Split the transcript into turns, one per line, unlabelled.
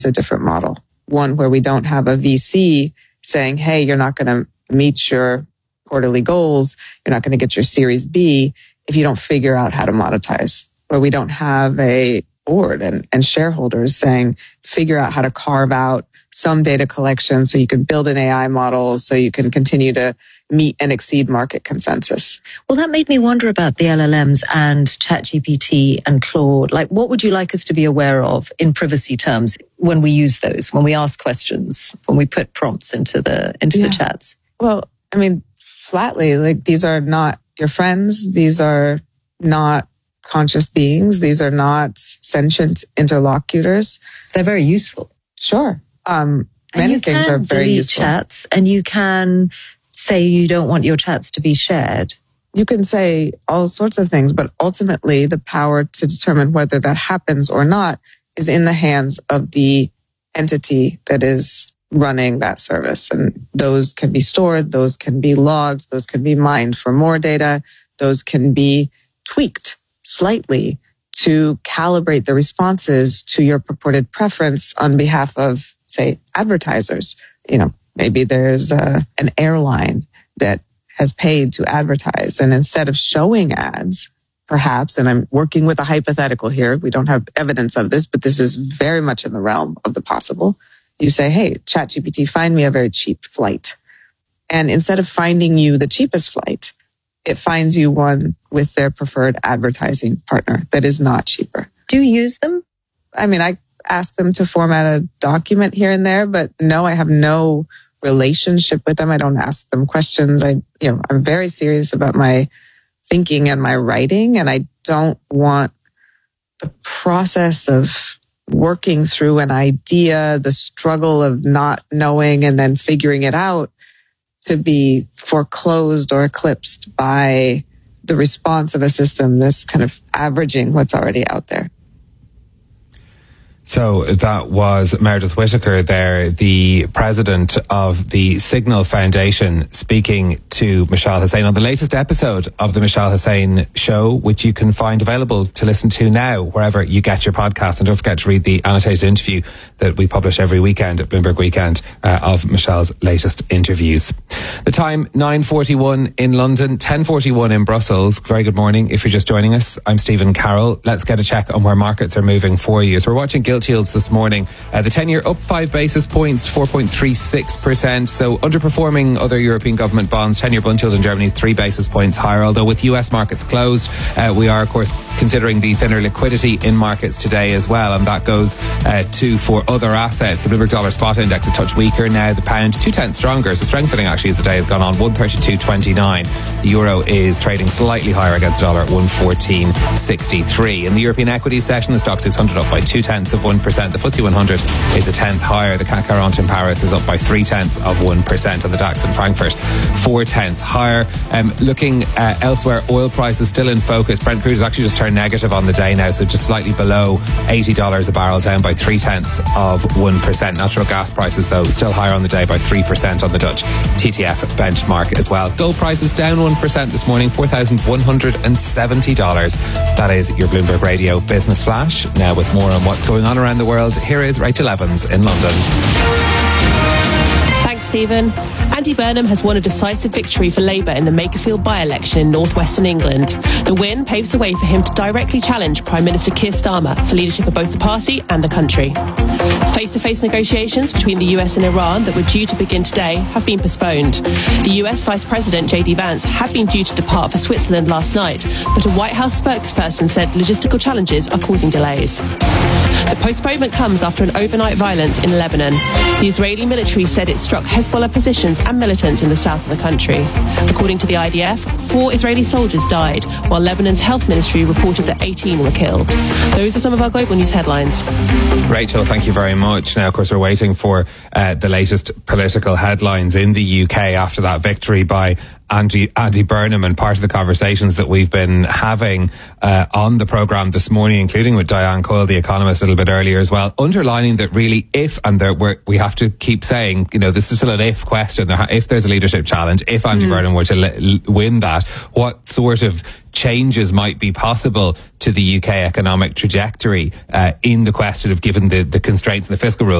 It's a different model. One where we don't have a VC saying, hey, you're not going to meet your quarterly goals. You're not going to get your Series B if you don't figure out how to monetize. Where we don't have a board and shareholders saying, figure out how to carve out some data collection so you can build an AI model so you can continue to meet and exceed market consensus.
Well, that made me wonder about the LLMs and ChatGPT and Claude. Like, what would you like us to be aware of in privacy terms when we use those, when we ask questions, when we put prompts into the chats?
Well, I mean, flatly, like, these are not your friends. These are not conscious beings. These are not sentient interlocutors.
They're very useful.
Sure. Many things are very useful.
Chats, and you can say you don't want your chats to be shared.
You can say all sorts of things, but ultimately the power to determine whether that happens or not is in the hands of the entity that is running that service. And those can be stored, those can be logged, those can be mined for more data, those can be tweaked slightly to calibrate the responses to your purported preference on behalf of, say, advertisers. You know, maybe there's an airline that has paid to advertise, and instead of showing ads, perhaps, and I'm working with a hypothetical here, we don't have evidence of this, but this is very much in the realm of the possible. You say, hey, ChatGPT, find me a very cheap flight. And instead of finding you the cheapest flight, it finds you one with their preferred advertising partner that is not cheaper.
Do you use them?
I mean, I ask them to format a document here and there, but no, I have no relationship with them. I don't ask them questions. I'm very serious about my thinking and my writing, and I don't want the process of working through an idea, the struggle of not knowing and then figuring it out, to be foreclosed or eclipsed by the response of a system that's kind of averaging what's already out there.
So that was Meredith Whittaker there, the president of the Signal Foundation, speaking to Mishal Husain on the latest episode of the Mishal Husain Show, which you can find available to listen to now wherever you get your podcast. And don't forget to read the annotated interview that we publish every weekend at Bloomberg Weekend of Mishal's latest interviews. The time, 9:41 in London, 10:41 in Brussels. Very good morning if you're just joining us. I'm Stephen Carroll. Let's get a check on where markets are moving for you. So we're watching gilt yields this morning. The 10-year up 5 basis points, 4.36%. So underperforming other European government bonds. 10-year bund yield in Germany is 3 basis points higher. Although with US markets closed, we are of course considering the thinner liquidity in markets today as well, and that goes too for other assets. The Bloomberg Dollar Spot Index a touch weaker now. The pound 2/10 stronger, so strengthening actually as the day has gone on. 132.29. The euro is trading slightly higher against the dollar at 114.63. In the European equities session, the stock 600 up by 0.2%. The FTSE 100 is a tenth higher. The CAC 40 in Paris is up by 0.3%, and the DAX in Frankfurt 0.4 higher. Looking elsewhere, oil prices still in focus. Brent crude has actually just turned negative on the day now, so just slightly below $80 a barrel, down by 0.3%. Natural gas prices, though, still higher on the day by 3% on the Dutch TTF benchmark as well. Gold prices down 1% this morning, $4,170. That is your Bloomberg Radio Business Flash. Now with more on what's going on around the world, here is Rachel Evans in London.
Thanks, Stephen. Andy Burnham has won a decisive victory for Labour in the Makerfield by-election in northwestern England. The win paves the way for him to directly challenge Prime Minister Keir Starmer for leadership of both the party and the country. Face-to-face negotiations between the US and Iran that were due to begin today have been postponed. The US Vice President J.D. Vance had been due to depart for Switzerland last night, but a White House spokesperson said logistical challenges are causing delays. The postponement comes after an overnight violence in Lebanon. The Israeli military said it struck Hezbollah positions and militants in the south of the country. According to the IDF, 4 Israeli soldiers died, while Lebanon's health ministry reported that 18 were killed. Those are some of our global news headlines.
Rachel, thank you very much. Now, of course, we're waiting for the latest political headlines in the UK after that victory by Andy Burnham, and part of the conversations that we've been having on the programme this morning, including with Diane Coyle, the economist, a little bit earlier as well, underlining that really we have to keep saying, this is still an if question, if there's a leadership challenge, if Andy Burnham were to win that, what sort of changes might be possible to the UK economic trajectory in the question of given the constraints and the fiscal rules.